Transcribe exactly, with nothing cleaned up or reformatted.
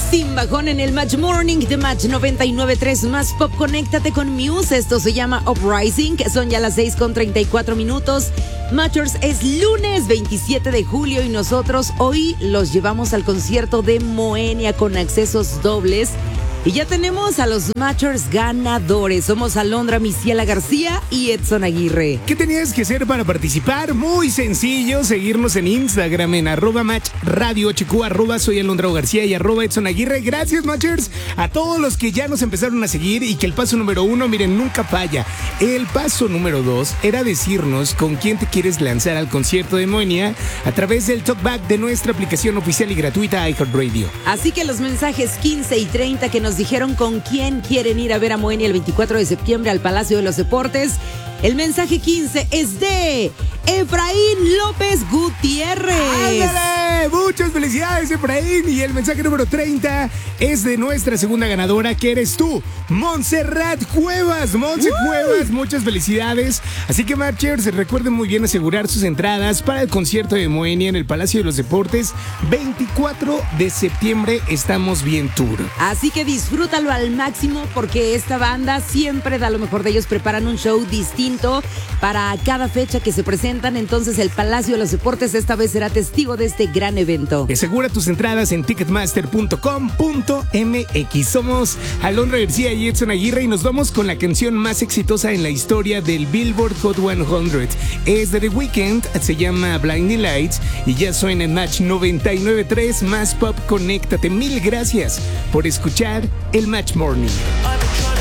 sin bajón en el Match Morning de Match noventa y nueve punto tres más Pop. Conéctate con Muse. Esto se llama Uprising. Son ya las seis con treinta y cuatro minutos. Matchers, es lunes veintisiete de julio y nosotros hoy los llevamos al concierto de Moenia con accesos dobles. Y ya tenemos a los Matchers ganadores. Somos Alondra Misiela García y Edson Aguirre. ¿Qué tenías que hacer para participar? Muy sencillo, seguirnos en Instagram en arroba match radio H Q, arroba soy Alondra García y arroba Edson Aguirre. Gracias, Matchers, a todos los que ya nos empezaron a seguir y que el paso número uno, miren, nunca falla. El paso número dos era decirnos con quién te quieres lanzar al concierto de Moenia a través del talkback de nuestra aplicación oficial y gratuita iHeartRadio. Así que los mensajes quince y treinta que nos dijeron con quién quieren ir a ver a Moenia el veinticuatro de septiembre al Palacio de los Deportes. El mensaje quince es de Efraín López Gutiérrez. ¡Ándale! Muchas felicidades, Efraín. Y el mensaje número treinta es de nuestra segunda ganadora, que eres tú, Montserrat Cuevas. Monse uh. Cuevas, muchas felicidades. Así que, Matchers, recuerden muy bien asegurar sus entradas para el concierto de Moenia en el Palacio de los Deportes. veinticuatro de septiembre estamos bien tour. Así que disfrútalo al máximo porque esta banda siempre da lo mejor de ellos. Preparan un show distinto para cada fecha que se presentan. Entonces el Palacio de los Deportes esta vez será testigo de este gran evento. Asegura tus entradas en ticketmaster punto com punto m x. Somos Alondra García y Edson Aguirre y nos vamos con la canción más exitosa en la historia del Billboard Hot cien. Es de The Weeknd, se llama Blinding Lights y ya suena en Match noventa y nueve punto tres más Pop. Conéctate. Mil gracias por escuchar el Match Morning.